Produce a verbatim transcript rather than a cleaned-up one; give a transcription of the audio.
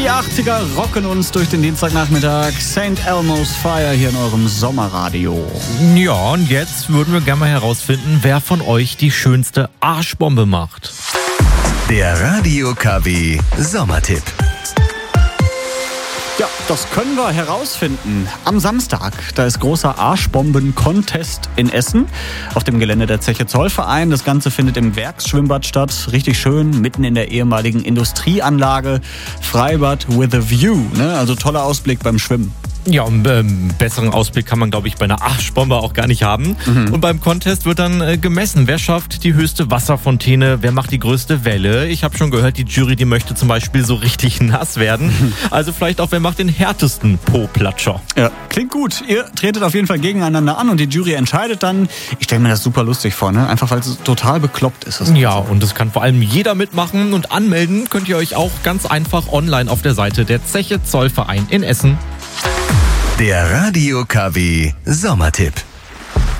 Die achtziger rocken uns durch den Dienstagnachmittag. Saint Elmo's Fire hier in eurem Sommerradio. Ja, und jetzt würden wir gerne mal herausfinden, wer von euch die schönste Arschbombe macht. Der Radio K W Sommertipp. Ja, das können wir herausfinden. Am Samstag, da ist großer Arschbomben-Contest in Essen auf dem Gelände der Zeche Zollverein. Das Ganze findet im Werksschwimmbad statt. Richtig schön, mitten in der ehemaligen Industrieanlage. Freibad with a view, ne? Also toller Ausblick beim Schwimmen. Ja, einen ähm, besseren Ausblick kann man, glaube ich, bei einer Arschbombe auch gar nicht haben. Mhm. Und beim Contest wird dann äh, gemessen, wer schafft die höchste Wasserfontäne, wer macht die größte Welle. Ich habe schon gehört, die Jury, die möchte zum Beispiel so richtig nass werden. Mhm. Also vielleicht auch, wer macht den härtesten Po-Platscher. Ja, klingt gut. Ihr tretet auf jeden Fall gegeneinander an und die Jury entscheidet dann. Ich stelle mir das super lustig vor, ne? Einfach weil es total bekloppt ist. Das ja, und es kann vor allem jeder mitmachen. Und anmelden könnt ihr euch auch ganz einfach online auf der Seite der Zeche Zollverein in Essen. Der Radio K W Sommertipp.